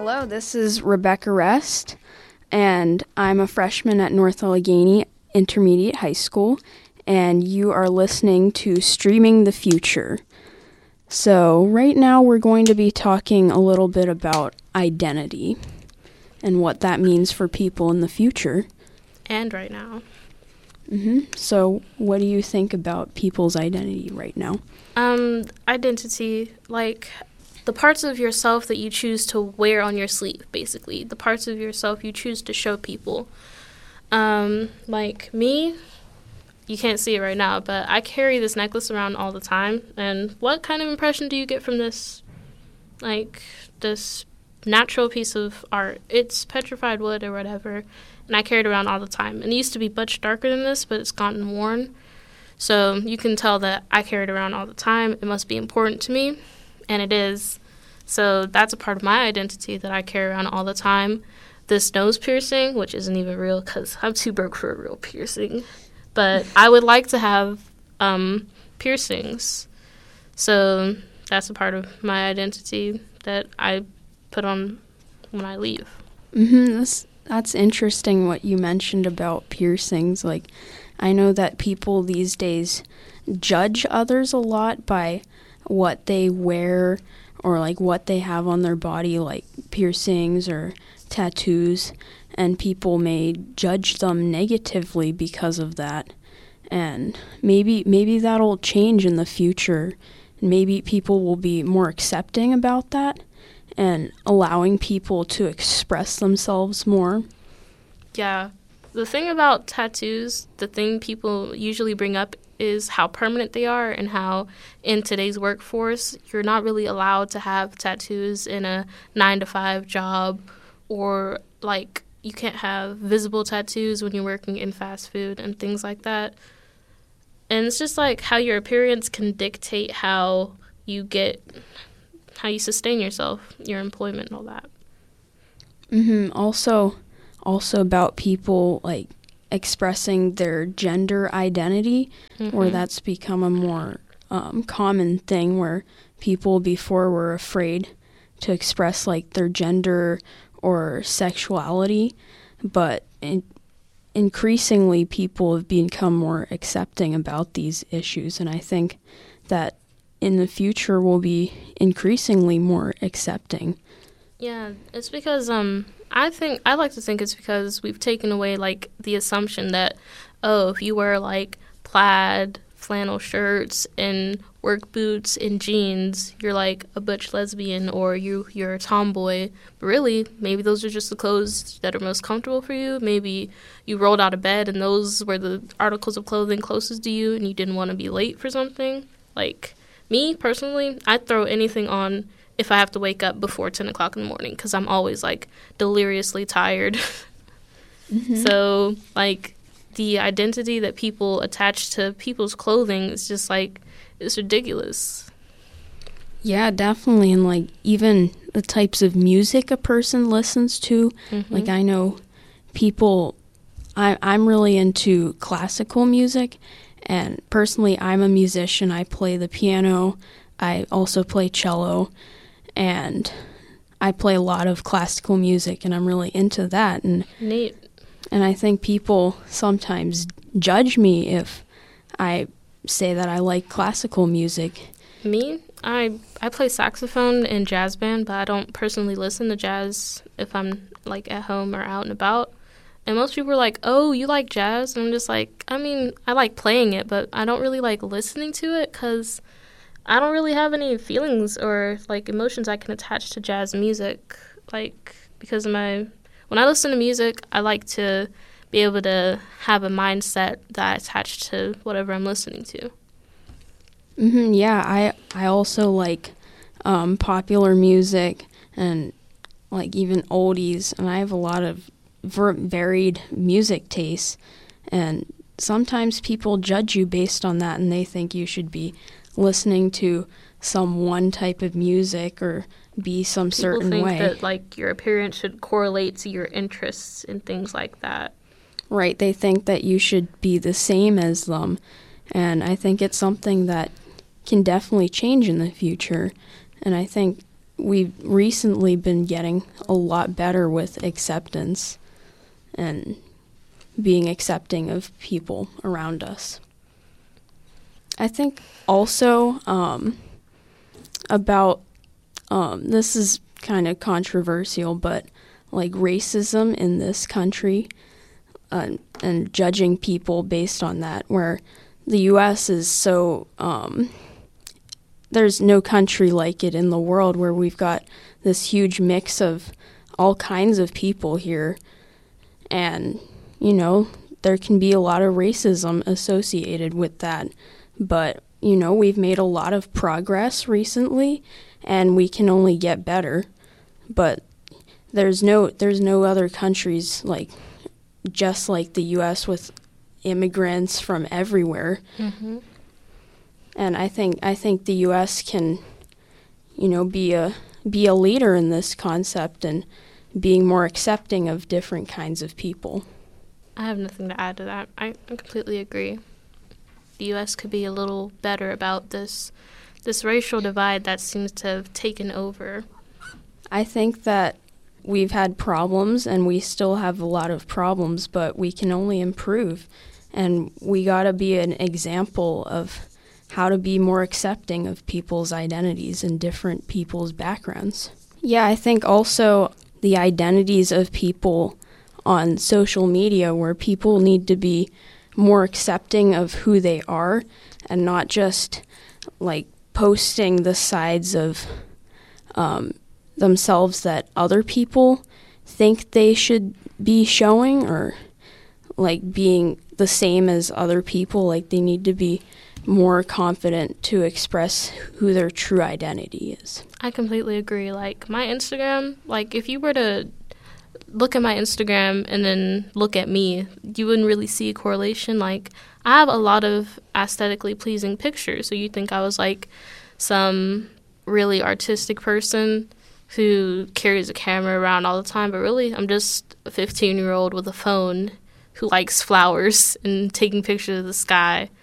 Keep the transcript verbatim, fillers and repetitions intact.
Hello, this is Rebecca Rest, and I'm a freshman at North Allegheny Intermediate High School, and you are listening to Streaming the Future. So right now we're going to be talking a little bit about identity and what that means for people in the future. And right now. Mm-hmm. So what do you think about people's identity right now? Um, identity, like the parts of yourself that you choose to wear on your sleeve, basically. The parts of yourself you choose to show people. Um, like me, you can't see it right now, but I carry this necklace around all the time. And what kind of impression do you get from this? Like, this natural piece of art. It's petrified wood or whatever, and I carry it around all the time. And it used to be much darker than this, but it's gotten worn. So you can tell that I carry it around all the time. It must be important to me, and it is. So that's a part of my identity that I carry around all the time. This nose piercing, which isn't even real because I'm too broke for a real piercing. But I would like to have um, piercings. So that's a part of my identity that I put on when I leave. Mm-hmm. That's, that's interesting what you mentioned about piercings. Like, I know that people these days judge others a lot by what they wear or, like, what they have on their body, like piercings or tattoos, and people may judge them negatively because of that. And maybe maybe that'll change in the future. Maybe people will be more accepting about that and allowing people to express themselves more. Yeah. The thing about tattoos, the thing people usually bring up is how permanent they are and how in today's workforce, you're not really allowed to have tattoos in a nine to five job, or like you can't have visible tattoos when you're working in fast food and things like that. And it's just like how your appearance can dictate how you get, how you sustain yourself, your employment and all that. Mm-hmm. Also, also about people like expressing their gender identity, mm-hmm. where that's become a more um, common thing where people before were afraid to express like their gender or sexuality, but in, increasingly people have become more accepting about these issues, and I think that in the future we'll be increasingly more accepting. Yeah, it's because um I think I like to think it's because we've taken away like the assumption that, oh, if you wear like plaid flannel shirts and work boots and jeans, you're like a butch lesbian or you you're a tomboy. But really, maybe those are just the clothes that are most comfortable for you. Maybe you rolled out of bed and those were the articles of clothing closest to you and you didn't want to be late for something. Like me personally, I'd throw anything on if I have to wake up before ten o'clock in the morning because I'm always like deliriously tired. Mm-hmm. So like the identity that people attach to people's clothing is just like, it's ridiculous. Yeah, definitely. And like even the types of music a person listens to, mm-hmm. like I know people, I, I'm really into classical music, and personally I'm a musician. I play the piano, I also play cello, and I play a lot of classical music, and I'm really into that. And neat. And I think people sometimes judge me if I say that I like classical music. Me? I I play saxophone in jazz band, but I don't personally listen to jazz if I'm like at home or out and about. And most people are like, oh, you like jazz? And I'm just like, I mean, I like playing it, but I don't really like listening to it because I don't really have any feelings or like emotions I can attach to jazz music. Like, because of my... When I listen to music, I like to be able to have a mindset that I attach to whatever I'm listening to. Mm-hmm, yeah, I I also like um, popular music and like even oldies, and I have a lot of ver- varied music tastes, and sometimes people judge you based on that, and they think you should be listening to some one type of music or be some people certain think way. That like your appearance should correlate to your interests and things like that. Right, they think that you should be the same as them, and I think it's something that can definitely change in the future. And I think we've recently been getting a lot better with acceptance and being accepting of people around us. I think also um, about, um, this is kind of controversial, but like racism in this country uh, and judging people based on that, where the U S is so, um, there's no country like it in the world, where we've got this huge mix of all kinds of people here. And, you know, there can be a lot of racism associated with that. But, you know, we've made a lot of progress recently, and we can only get better. But there's no there's no other countries like just like the U S with immigrants from everywhere. Mm-hmm. And I think I think the U S can, you know, be a be a leader in this concept and being more accepting of different kinds of people. I have nothing to add to that. I completely agree. The U S could be a little better about this this racial divide that seems to have taken over. I think that we've had problems, and we still have a lot of problems, but we can only improve. And we got to be an example of how to be more accepting of people's identities and different people's backgrounds. Yeah, I think also the identities of people on social media, where people need to be more accepting of who they are and not just like posting the sides of um, themselves that other people think they should be showing, or like being the same as other people. Like they need to be more confident to express who their true identity is. I completely agree. Like my Instagram, like if you were to look at my Instagram and then look at me, you wouldn't really see a correlation. Like I have a lot of aesthetically pleasing pictures, so you'd think I was like some really artistic person who carries a camera around all the time, but really I'm just a fifteen-year-old with a phone who likes flowers and taking pictures of the sky.